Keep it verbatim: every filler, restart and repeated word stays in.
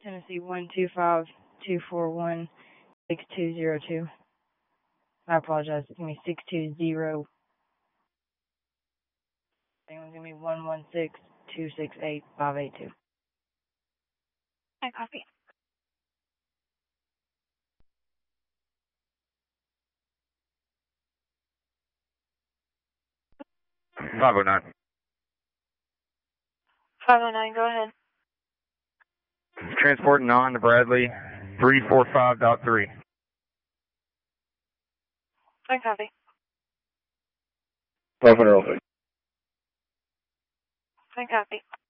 Tennessee one two five two four one six two zero two. I apologize. It's going to be six two zero. It's going to be one one six two six eight five eight two. I copy. five oh nine. five oh nine, go ahead. Transporting on to Bradley three four five point three. I copy. five hundred. I copy.